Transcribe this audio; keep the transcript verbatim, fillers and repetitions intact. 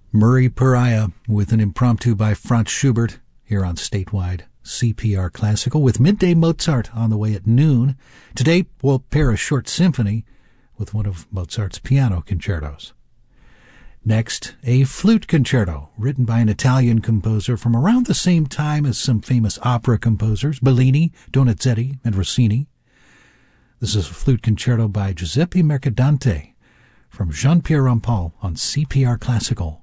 Murray Pariah with an impromptu by Franz Schubert here on Statewide C P R Classical with Midday Mozart on the way at noon. Today we'll pair a short symphony with one of Mozart's piano concertos. Next, a flute concerto written by an Italian composer from around the same time as some famous opera composers, Bellini, Donizetti, and Rossini. This is a flute concerto by Giuseppe Mercadante from Jean-Pierre Rampal on C P R Classical.